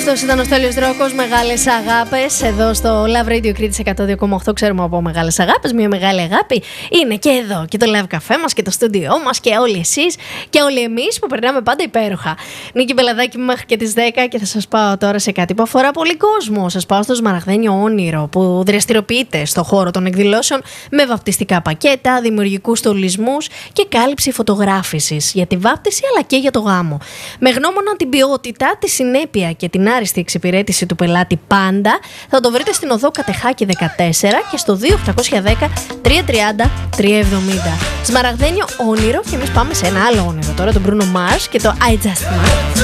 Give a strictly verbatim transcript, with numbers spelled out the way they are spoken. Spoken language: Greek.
Αυτός ήταν ο Στέλιος Δρόκος, μεγάλες αγάπες. Εδώ στο Love Radio Κρήτης εκατό δύο κόμμα οκτώ ξέρουμε από μεγάλες αγάπες. Μια μεγάλη αγάπη είναι και εδώ και το Love Café μας και το στούντιό μας και όλοι εσείς και όλοι εμείς που περνάμε πάντα υπέροχα. Νίκη Μπελαδάκη μέχρι και τις δέκα και θα σας πάω τώρα σε κάτι που αφορά πολύ κόσμο. Σας πάω στο Σμαραγδένιο Όνειρο που δραστηριοποιείται στο χώρο των εκδηλώσεων με βαπτιστικά πακέτα, δημιουργικούς στολισμούς και κάλυψη φωτογράφησης για τη βάπτιση αλλά και για το γάμο. Με γνώμονα την ποιότητα, τη συνέπεια και την άριστη εξυπηρέτηση του πελάτη πάντα, θα το βρείτε στην οδό Κατεχάκη δεκατέσσερα και στο δύο οκτακόσια δέκα τριακόσια τριάντα τριακόσια εβδομήντα. Σμαραγδένιο Όνειρο και εμείς πάμε σε ένα άλλο όνειρο τώρα, τον Bruno Mars και το I Just Might.